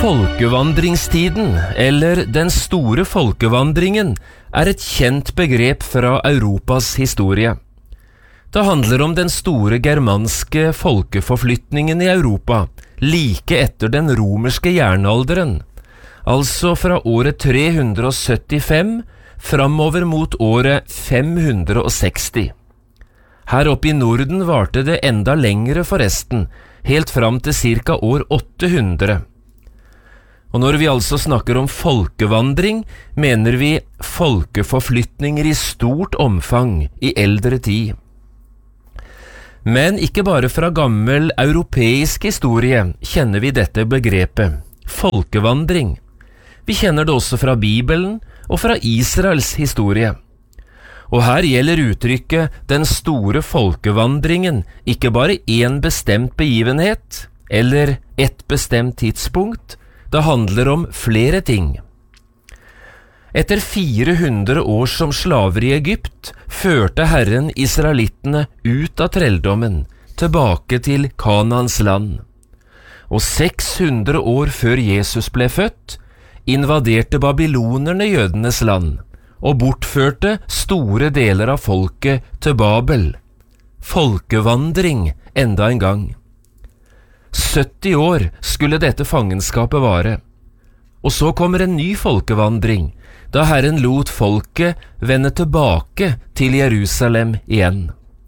Folkevandringstiden, eller den store folkevandringen, et kjent begrep fra Europas historie. Det handler om den store germanske folkeforflytningen i Europa, like etter den romerske jernalderen, altså fra året 375 framover mot året 560. Her oppe i Norden varte det enda lengre forresten, helt fram til cirka år 800. Og når vi altså snakker om folkevandring, mener vi folkeforflytninger i stort omfang i eldre tid. Men ikke bare fra gammel europeisk historie kjenner vi dette begrepet, folkevandring. Vi kjenner det også fra Bibelen og fra Israels historie. Og her gjelder uttrykket den store folkevandringen ikke bare en bestemt begivenhet, eller et bestemt tidspunkt. Det handler om flere ting. Etter 400 år som slaver i Egypt, førte Herren israelittene ut av trelldommen, tilbake til Kanaans land. Og 600 år før Jesus ble født, invaderte babylonerne jødenes land, og bortførte store deler av folket til Babel. Folkevandring enda en gang. 70 år skulle dette fangenskapet vare. Og så kommer en ny folkevandring, da Herren lot folket vende tilbake til Jerusalem igjen.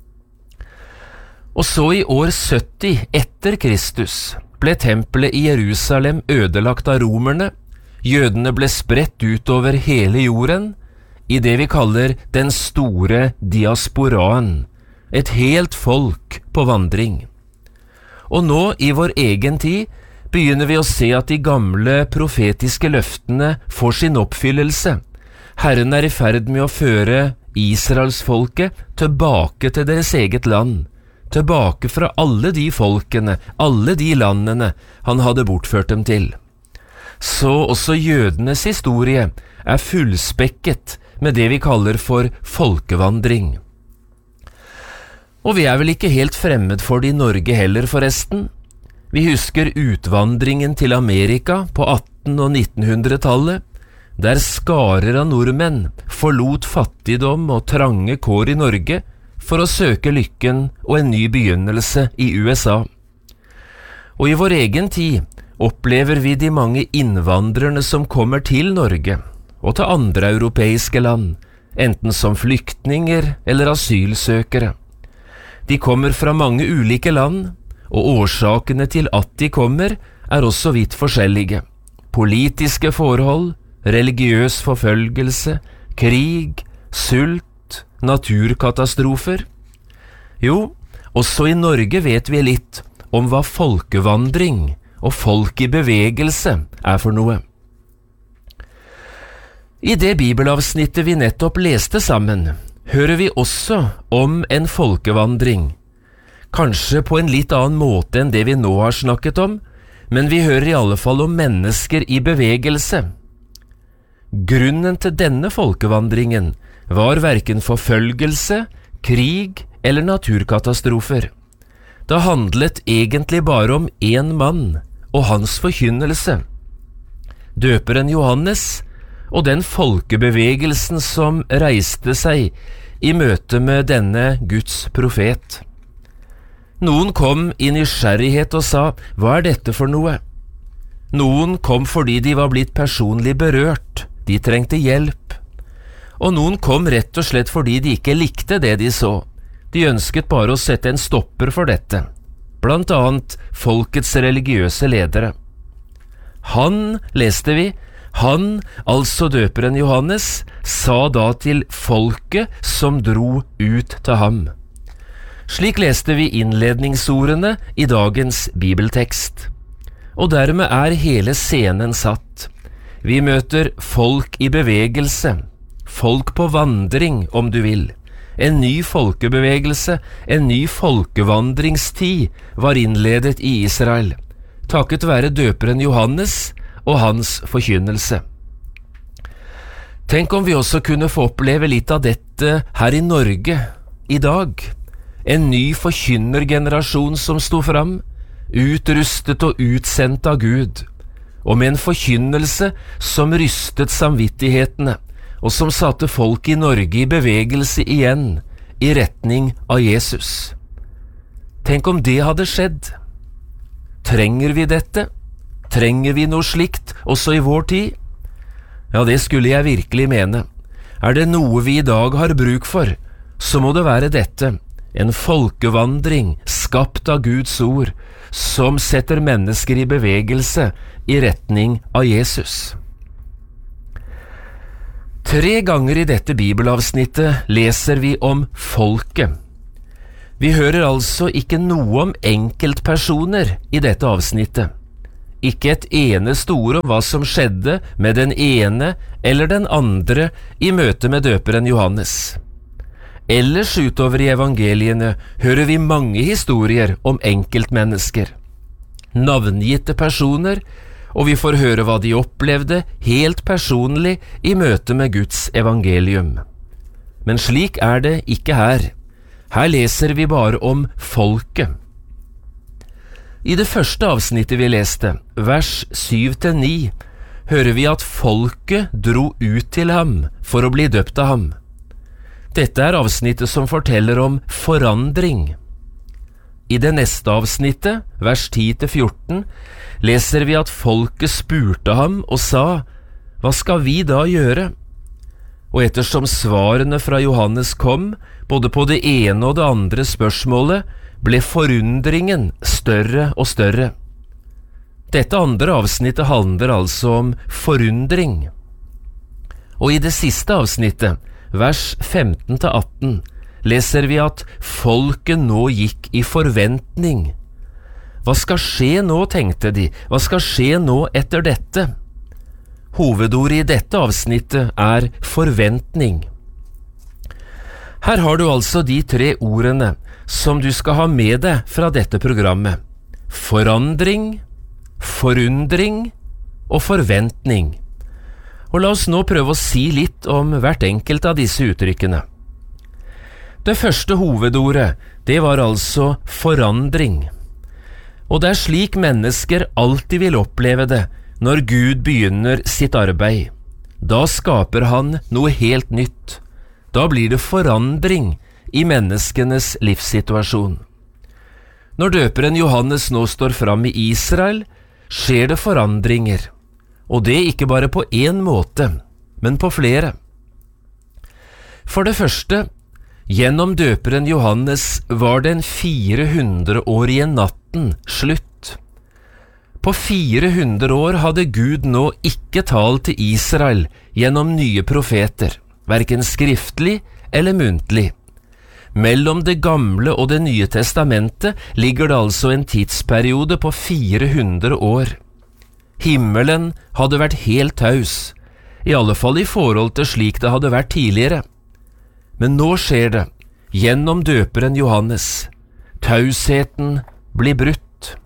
Og så i år 70 etter Kristus ble tempelet i Jerusalem ødelagt av romerne, jødene ble spredt utover hele jorden, i det vi kaller den store diasporaen, et helt folk på vandring. Og nå, i vår egen tid, begynner vi å se at de gamle profetiske løftene får sin oppfyllelse. Herren i ferd med å føre Israelsfolket tilbake til deres eget land, tilbake fra alle de folkene, alle de landene han hadde bortført dem til. Så også jødenes historie fullspekket med det vi kaller for folkevandring. Og vi vel ikke helt fremmed for det i Norge heller forresten. Vi husker utvandringen til Amerika på 1800- og 1900-tallet, der skarer av nordmenn forlot fattigdom og trange kår i Norge for å søke lykken og en ny begynnelse i USA. Og i vår egen tid opplever vi de mange innvandrerne som kommer til Norge og til andre europeiske land, enten som flyktninger eller asylsøkere. De kommer fra mange ulike land, og årsakene til at de kommer også vidt forskjellige. Politiske forhold, religiøs forfølgelse, krig, sult, naturkatastrofer. Jo, også i Norge vet vi litt om hva folkevandring og folk i bevegelse for noe. I det bibelavsnittet vi nettopp leste sammen, hører vi også om en folkevandring. Kanskje på en litt annen måte enn det vi nå har snakket om, men vi hører i alle fall om mennesker i bevegelse. Grunnen til denne folkevandringen var hverken forfølgelse, krig eller naturkatastrofer. Det handlet egentlig bare om en mann og hans forkynnelse. Døperen Johannes og den folkebevegelsen som reiste seg i møte med denne Guds profet. Noen kom i nysgjerrighet og sa, hva dette for noe? Noen kom fordi de var blitt personlig berørt, de trengte hjelp. Og noen kom rett og slett fordi de ikke likte det de så. De ønsket bare å sette en stopper for dette, blant annet folkets religiøse ledere. Han, leste vi, han, altså døperen Johannes, sa da til folket som dro ut til ham. Slik leste vi innledningsordene i dagens bibeltekst. Og dermed hele scenen satt. Vi møter folk i bevegelse, folk på vandring om du vil. En ny folkebevegelse, en ny folkevandringstid var innledet i Israel, takket være døperen Johannes og hans forkynnelse. Tenk om vi også kunne få oppleve litt av dette her i Norge i dag. En ny forkynnergenerasjon som sto fram, utrustet og utsendt av Gud, og med en forkynnelse som rystet samvittighetene, og som satte folk i Norge i bevegelse igjen, i retning av Jesus. Tenk om det hadde skjedd. Trenger vi dette? Trenger vi noe slikt også i vår tid? Ja, det skulle jeg virkelig mene. Er det noe vi i dag har bruk for, så må det være dette, en folkevandring skapt av Guds ord, som setter mennesker i bevegelse i retning av Jesus. 3 ganger i dette bibelavsnittet leser vi om folket. Vi hører altså ikke noe om enkeltpersoner i dette avsnittet. Ikke et eneste ord om hva som skjedde med den ene eller den andre i møte med døperen Johannes. Ellers utover i evangeliene hører vi mange historier om enkeltmennesker, navngitte personer, og vi får høre hva de opplevde helt personlig i møte med Guds evangelium. Men slik er det ikke her. Her leser vi bare om folket. I det første avsnittet vi leste, vers 7-9, hører vi at folket dro ut til ham for å bli døpt av ham. Dette er avsnittet som forteller om forandring. I det neste avsnittet, vers 10-14, leser vi at folket spurte ham og sa, «Hva skal vi da gjøre?» Og ettersom svarene fra Johannes kom, både på det ene og det andre spørsmålet, ble forundringen større og større. Dette andre avsnittet handler altså om forundring. Og i det siste avsnittet, vers 15-18, leser vi at folket nå gikk i forventning. Hva skal skje nå, tenkte de. Hva skal skje nå etter dette? Hovedordet i dette avsnittet er forventning. Her har du altså de 3 ordene som du skal ha med deg fra dette programmet. Forandring, forundring og forventning. Og la oss nå prøve å si litt om hvert enkelt av disse uttrykkene. Det første hovedordet, det var altså forandring. Og det er slik mennesker alltid vil oppleve det når Gud begynner sitt arbeid. Da skaper han noe helt nytt. Da blir det forandring i menneskenes livssituasjon. Når døperen Johannes nå står fram i Israel, skjer det forandringer. Og det ikke bare på én måte, men på flere. For det første, gjennom døperen Johannes var den 400-årige natten slutt. På 400 år hadde Gud nå ikke talt til Israel gjennom nye profeter, hverken skriftlig eller muntlig. Mellom det gamle og det nye testamentet ligger det altså en tidsperiode på 400 år. Himmelen hadde vært helt taus, i alle fall i forhold til slik det hadde vært tidligere. Men nå skjer det, gjennom døperen Johannes. Tausheten blir brutt.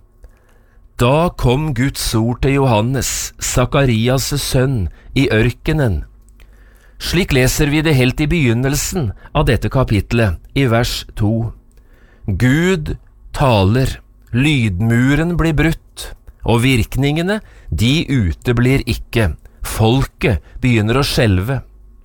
Da kom Guds ord til Johannes, Sakarias' sønn, i ørkenen. Slik leser vi det helt i begynnelsen av dette kapitlet, i vers 2. Gud taler, lydmuren blir brutt, og virkningene, de uteblir ikke. Folket begynner å skjelve.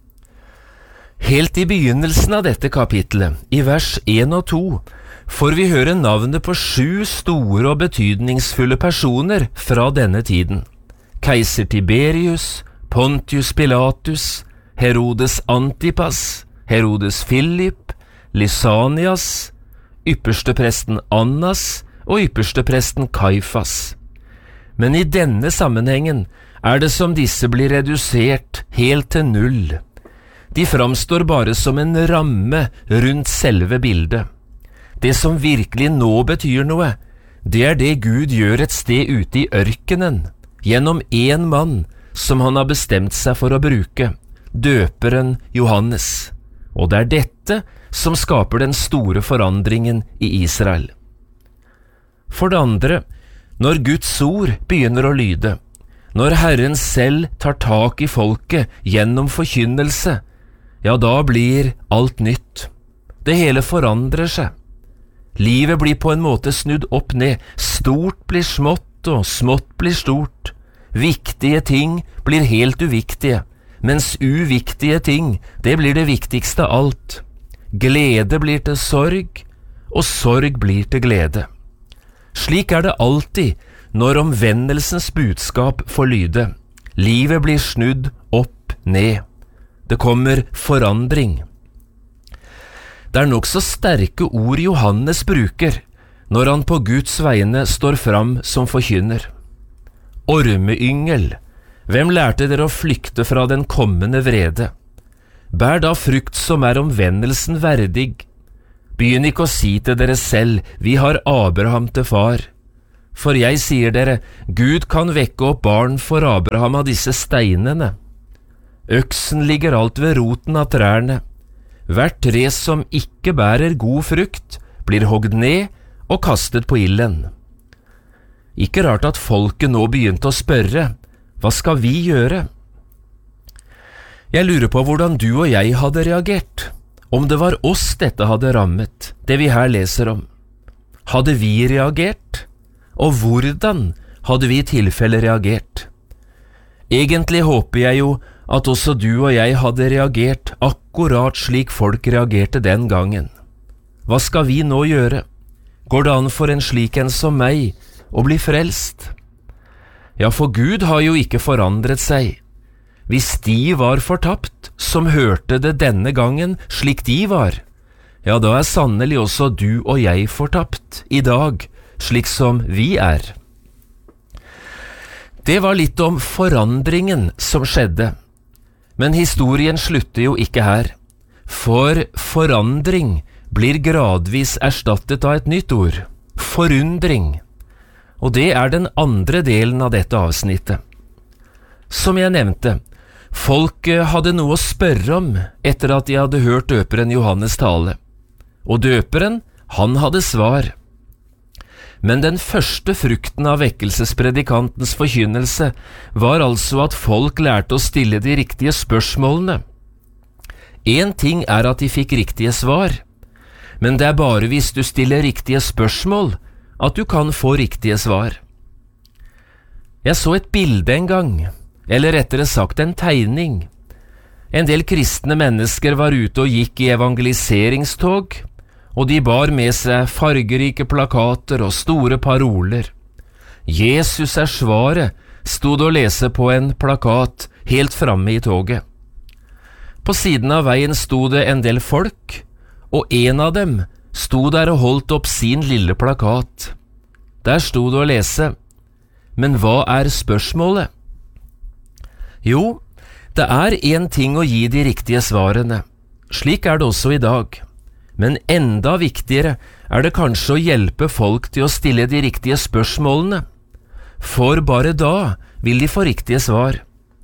Helt i begynnelsen av dette kapitlet, i vers 1 og 2, får vi høre navnet på 7 store og betydningsfulle personer fra denne tiden. Keiser Tiberius, Pontius Pilatus, Herodes Antipas, Herodes Philip, Lysanias, ypperstepresten Annas og ypperstepresten Kaifas. Men i denne sammenhengen er det som disse blir redusert helt til 0. De framstår bare som en ramme rundt selve bildet. Det som virkelig nå betyr noe, det er det Gud gjør et sted ute i ørkenen, gjennom en mann som han har bestemt seg for å bruke, døperen Johannes. Og det er dette som skaper den store forandringen i Israel. For det andre, når Guds ord begynner å lyde, når Herren selv tar tak i folket gjennom forkynnelse, ja, da blir alt nytt. Det hele forandrer seg. Livet blir på en måte snudd opp ned. Stort blir smått, og smått blir stort. Viktige ting blir helt uviktige, mens uviktige ting, det blir det viktigste av alt. Glede blir til sorg, og sorg blir til glede. Slik er det alltid når omvendelsens budskap får lyde. Livet blir snudd opp ned. Det kommer forandring. Det er nok så sterke ord Johannes bruker når han på Guds vegne står fram som forkynner. Ormeyngel, hvem lærte dere å flykte fra den kommende vrede? Bær da frukt som er omvendelsen verdig. Begynn ikke å si til dere selv, vi har Abraham til far. For jeg sier dere, Gud kan vekke opp barn for Abraham av disse steinene. Øksen ligger alt ved roten av trærne. Hvert tre som ikke bærer god frukt, blir hogd ned og kastet på ilden. Ikke rart at folket nå begynte å spørre, hva skal vi gjøre? Jeg lurer på hvordan du og jeg hadde reagert, om det var oss dette hadde rammet, det vi her leser om. Hadde vi reagert? Og hvordan hadde vi i tilfelle reagert? Egentlig håper jeg jo at også du og jeg hadde reagert akkurat slik folk reagerte den gangen. Hva skal vi nå gjøre? Går det an for en slik en som meg å bli frelst? Ja, for Gud har jo ikke forandret seg. Hvis de var fortapt, som hørte det denne gangen slik de var, ja, da er sannelig også du og jeg fortapt i dag, slik som vi er. Det var litt om forandringen som skjedde, men historien slutter jo ikke her, for forandring blir gradvis erstattet av et nytt ord, forundring, og det er den andre delen av dette avsnittet. Som jeg nevnte, folk hadde noe å spørre om etter at de hadde hørt døperen Johannes tale, og døperen, han hadde svar. Men den første frukten av vekkelsespredikantens forkynnelse var altså at folk lærte å stille de riktige spørsmålene. En ting er at de fikk riktige svar, men det er bare hvis du stiller riktige spørsmål at du kan få riktige svar. Jeg så et bilde en gang, eller rettere sagt en tegning. En del kristne mennesker var ute og gikk i evangeliseringstog, og de bar med seg fargerike plakater og store paroler. Jesus er svaret, stod det å lese på en plakat helt framme i toget. På siden av veien stod det en del folk, og en av dem stod der og holdt opp sin lille plakat. Der stod det å lese, men hva er spørsmålet? Jo, det er en ting å gi de riktige svarene. Slik er det også i dag. Men enda viktigere er det kanskje å hjelpe folk til å stille de riktige spørsmålene, for bare da vil de få riktige svar.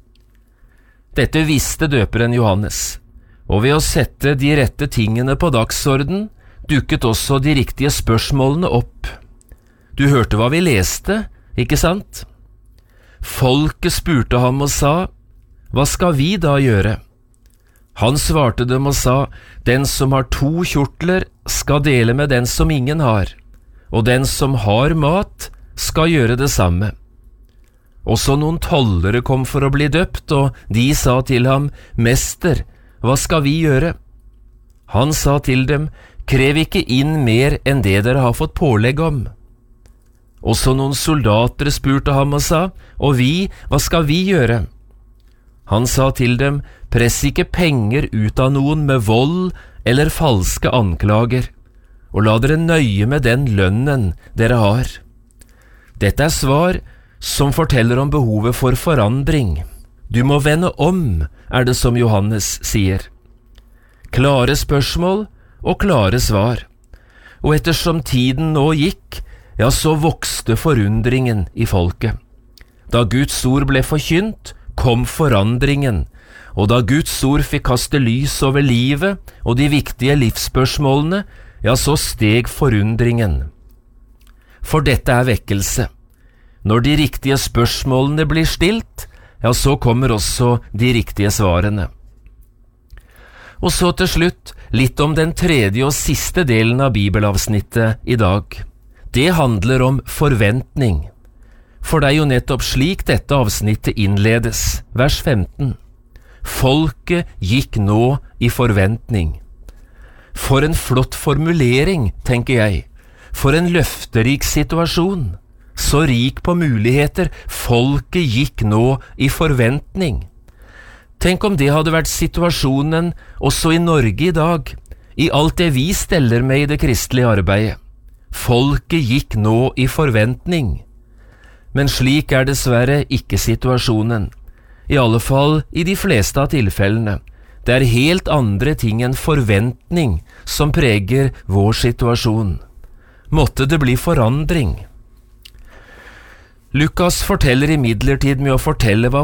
Dette visste døperen Johannes, og ved å sette de rette tingene på dagsorden, dukket også de riktige spørsmålene opp. Du hørte hva vi leste, ikke sant? Folket spurte ham og sa, hva skal vi da gjøre? Han svarte dem og sa, den som har 2 kjortler skal dele med den som ingen har, og den som har mat skal gjøre det samme. Også noen tollere kom for å bli døpt, og de sa til ham, Mester, hva skal vi gjøre? Han sa til dem, krev ikke inn mer enn det dere har fått pålegg om. Også noen soldater spurte ham og sa, og vi, hva skal vi gjøre? Han sa til dem, press ikke penger ut av noen med vold eller falske anklager, og la dere nøye med den lønnen dere har. Dette er svar som forteller om behovet for forandring. Du må vende om, er det som Johannes sier. Klare spørsmål og klare svar. Og ettersom tiden nå gikk, ja, så vokste forundringen i folket. Da Guds ord ble forkynt, kom forandringen, og da Guds ord fikk kaste lys over livet og de viktige livsspørsmålene, ja, så steg forundringen. For dette er vekkelse. Når de riktige spørsmålene blir stilt, ja, så kommer også de riktige svarene. Og så til slutt, litt om den tredje og siste delen av bibelavsnittet i dag. Det handler om forventning. For det er jo nettopp slik dette avsnittet innledes, vers 15. Folket gikk nå i forventning. For en flott formulering, tenker jeg. For en løfterik situasjon. Så rik på muligheter, folket gikk nå i forventning. Tenk om det hadde vært situasjonen også i Norge i dag, i alt det vi steller med i det kristelige arbeidet. Folket gikk nå i forventning. Men slik er dessverre ikke situasjonen, i alle fall i de fleste av tilfellene. Det er helt andre ting enn forventning som preger vår situasjon. Måtte det bli forandring. Lukas forteller imidlertid med å fortelle hva